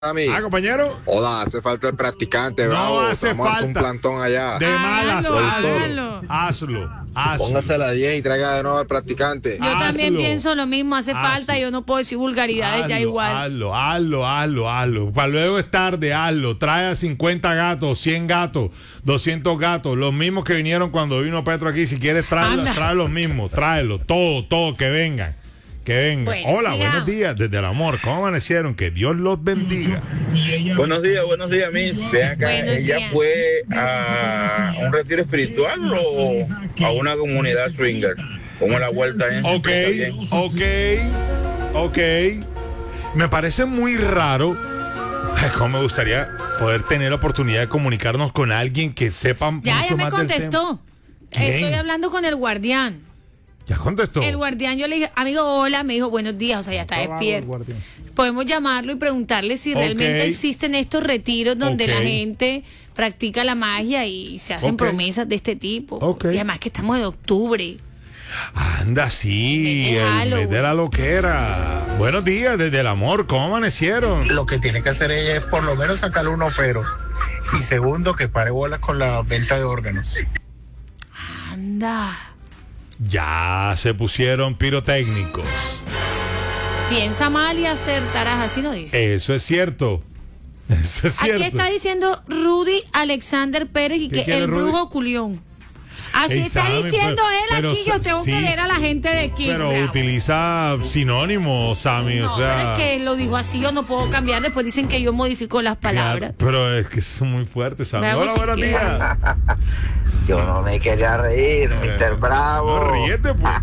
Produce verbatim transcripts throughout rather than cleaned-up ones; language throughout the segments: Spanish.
Sammy. Ah, compañero. Hola, hace falta el practicante, No bravo. hace Vamos a hacer un falta. plantón allá. De malas, Hágalo, hazlo. hágalo. Hazlo, hazlo. Póngase la diez y traiga de nuevo al practicante. Yo también Hazlo. pienso lo mismo, hace Hazlo. falta, yo no puedo decir vulgaridades ya Hazlo, igual. Hazlo, hazlo, hazlo, hazlo. Para luego es tarde, hazlo. Trae a cincuenta gatos, cien gatos, doscientos gatos, los mismos que vinieron cuando vino Petro aquí. Si quieres, tráelos, Anda. trae los mismos, tráelos, todo, todo, que vengan. Que vengan. Bueno, Hola, sigamos. buenos días, desde el amor. ¿Cómo amanecieron? Que Dios los bendiga. Buenos días, buenos días, Miss. Ven acá, Buenos ¿ella días. fue a un retiro espiritual o a una comunidad swinger? ¿Cómo la vuelta es? Ok, ok, ok. Me parece muy raro. Ay, cómo me gustaría poder tener la oportunidad de comunicarnos con alguien que sepa Ya, mucho ya me más del tema. contestó. ¿Quién? Estoy hablando con el guardián. Ya contestó. El guardián, yo le dije, amigo, hola, me dijo, buenos días, o sea, ya está despierto. Podemos llamarlo y preguntarle si Ok. realmente existen estos retiros donde Ok. la gente practica la magia y se hacen Ok. promesas de este tipo. Ok. Y además que estamos en octubre. Anda, sí, En vez de el mes Halloween. de la loquera. Buenos días, desde el amor. ¿Cómo amanecieron? Lo que tiene que hacer ella es por lo menos sacarle un ofero. Y segundo, que pare bolas con la venta de órganos. Anda. Ya se pusieron pirotécnicos. Piensa mal y acertarás, así no dice. Eso es cierto. Eso es cierto. Aquí está diciendo Rudy Alexander Pérez y ¿Qué que quiere el Rudy? brujo culión. Así Ey, está Sammy, diciendo pero- él pero aquí, yo sa- tengo sí, que leer a la gente de aquí. Pero bravo. utiliza sinónimos, Sammy, No, o sea. pero es que él lo dijo así, yo no puedo cambiar. Después dicen que yo modifico las palabras. Claro, pero es que son muy fuertes, Sammy. Veamos Hola, si buenos quiere. días. Yo no me quería reír, mister Bravo. No ríete, pues.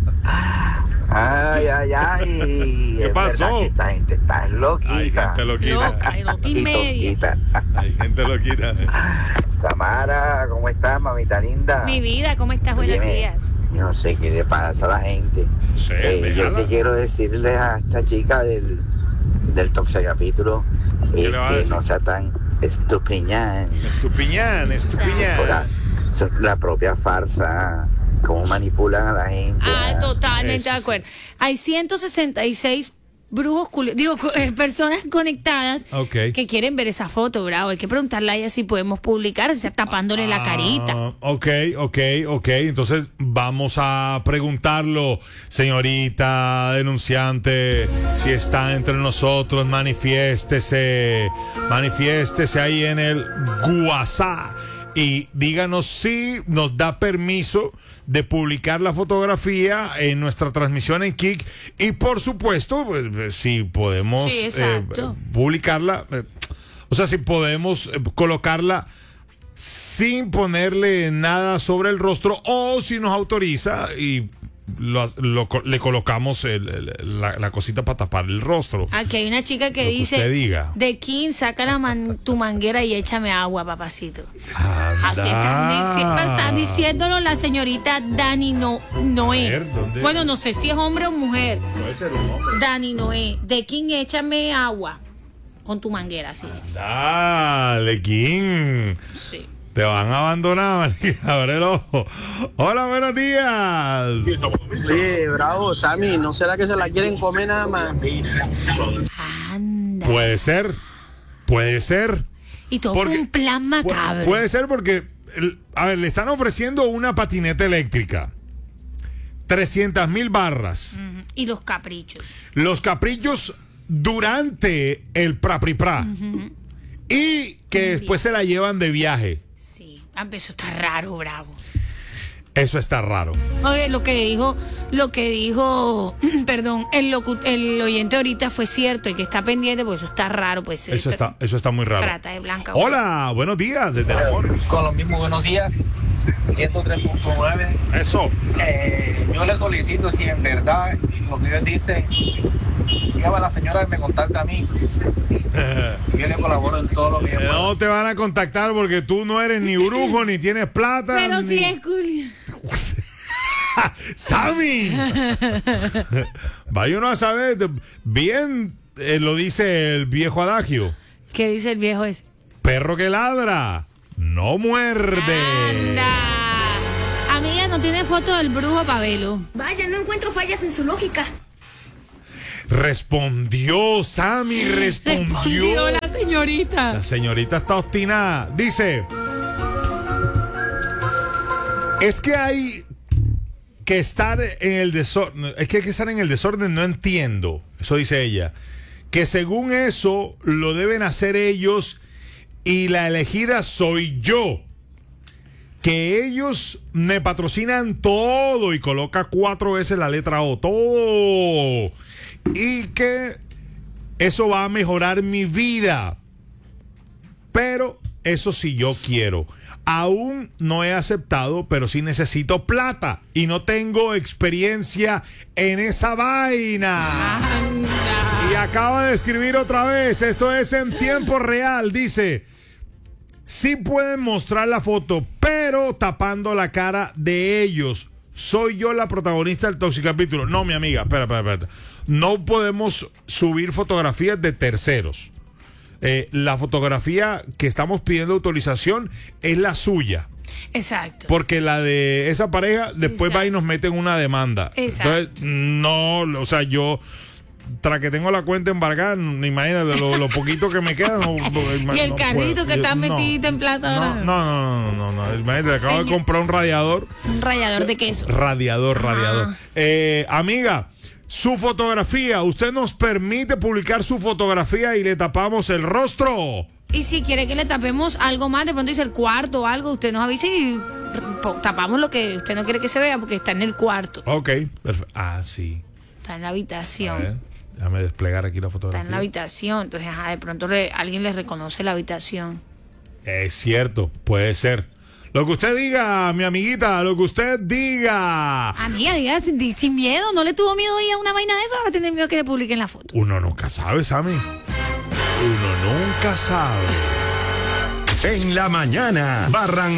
Ay, ay, ay. ¿Qué Es pasó? verdad que esta gente está loquita. Hay gente loquita. Loca, y loca y Y media. toquita. Hay gente loquita. Samara, ¿cómo estás, mamita linda? Mi vida, ¿cómo estás? Buenos Óyeme, días. yo no sé qué le pasa a la gente. Sí, Eh, yo déjala. que quiero decirle a esta chica del, del Toxicapítulo ¿Qué es le vas a que decir? no sea tan estupiñán. Estupiñán, Por la, estupiñán. eso es la propia farsa, cómo manipulan a la gente. Ah, ¿ah? totalmente Eso de sí. acuerdo. Hay ciento sesenta y seis brujos, culi- digo, co- eh, personas conectadas Ok. que quieren ver esa foto, bravo. Hay que preguntarle a ella si podemos publicar, si está tapándole la carita. Ah, ok, ok, ok. Entonces vamos a preguntarlo, señorita denunciante, si está entre nosotros, manifiéstese, manifiéstese ahí en el WhatsApp y díganos si nos da permiso de publicar la fotografía en nuestra transmisión en Kik y por supuesto, pues, si podemos Sí, eh, exacto. publicarla, eh, o sea, si podemos eh, colocarla sin ponerle nada sobre el rostro o si nos autoriza y lo- lo- le colocamos el- el- la, la cosita para tapar el rostro. Aquí hay una chica que Lo que dice, usted diga. de King, saca la man- tu manguera y échame agua, papacito. Anda. Así están, dici- están diciéndolo la señorita Dani no Noé. A ver, ¿dónde? Bueno, no sé si es hombre o mujer. Puede ser un hombre. Dani Noé, de King, échame agua con tu manguera, sí. Dale, King. Sí. Te van a abandonar, marica. Abre el ojo. Hola, buenos días. Sí, bravo, Sammy, ¿no será que se la quieren comer nada más? Anda. Puede ser. Puede ser. Y todo porque- fue un plan Pu- macabro. Puede ser porque, el- a ver, le están ofreciendo una patineta eléctrica. trescientas mil barras. Ujú. Y los caprichos. Los caprichos durante el prapripra. Y que después se la llevan de viaje. Sí. Ah, pero eso está raro, bravo. Eso está raro. Oye, lo que dijo, lo que dijo, perdón, el, locu- el oyente ahorita fue cierto y que está pendiente, porque eso está raro, pues. Eso eh, está, eso está muy raro. Trata de blanca. Hola, buenos días, desde el amor. Con los mismos buenos días, ciento tres punto nueve. Eso. Eh, yo le solicito si en verdad lo que ellos dicen, dígame a la señora que me contacta a mí. Yo le colaboro en todo lo que yo pueda. No te van a contactar porque tú no eres ni brujo, ni tienes plata. Pero ni... si es Julio. ¡Sammy! Vaya uno a saber. Bien eh, lo dice el viejo adagio. ¿Qué dice el viejo ese? Perro que ladra, no muerde. Anda. Amiga, no tiene foto del brujo Pabelo. Vaya, no encuentro fallas en su lógica. Respondió, Sammy, respondió. Respondió la señorita. La señorita está obstinada. Dice, es que hay que estar en el desorden. Es que hay que estar en el desorden, no entiendo. Eso dice ella. Que según eso lo deben hacer ellos y la elegida soy yo. Que ellos me patrocinan todo y coloca cuatro veces la letra O. Todo. Y que eso va a mejorar mi vida. Pero eso sí yo quiero. Aún no he aceptado, pero sí necesito plata. Y no tengo experiencia en esa vaina. Anda. Y acaba de escribir otra vez. Esto es en tiempo real. Dice, sí pueden mostrar la foto, pero tapando la cara de ellos. Soy yo la protagonista del Toxicapítulo. No, mi amiga, espera, espera, espera. No podemos subir fotografías de terceros. Eh, la fotografía que estamos pidiendo autorización es la suya. Exacto. Porque la de esa pareja después Exacto. va y nos meten una demanda. Exacto. Entonces, no, o sea, yo tras que tengo la cuenta embargada, imagínate lo, lo poquito que me queda. No, no, Y el no carrito puedo. que está No, metido en plata no, ahora. no, no, no, no, no. Imagínate, acabo de Señor. comprar un radiador. Un rallador de queso. Radiador, radiador. Ah. Eh, amiga, su fotografía, ¿usted nos permite publicar su fotografía y le tapamos el rostro? Y si quiere que le tapemos algo más, de pronto dice el cuarto o algo, usted nos avisa y po- tapamos lo que usted no quiere que se vea porque está en el cuarto. Ok, perfecto. Ah, sí. Está en la A ver, habitación. déjame desplegar aquí la Está fotografía. en la habitación. Entonces, ajá, de pronto le- alguien le reconoce la habitación. Es cierto, puede ser. Lo que usted diga, mi amiguita, lo que usted diga. Amiga, diga sin, sin miedo, no le tuvo miedo ahí a una vaina de eso, va a tener miedo que le publiquen la foto. Uno nunca sabe, Sammy. Uno nunca sabe. En la mañana, Barran